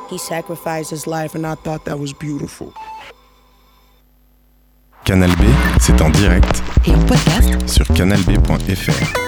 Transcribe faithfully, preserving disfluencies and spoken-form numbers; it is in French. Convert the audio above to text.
He sacrificed his life and I thought that was beautiful. Canal B, c'est en direct et en podcast sur canal b point f r.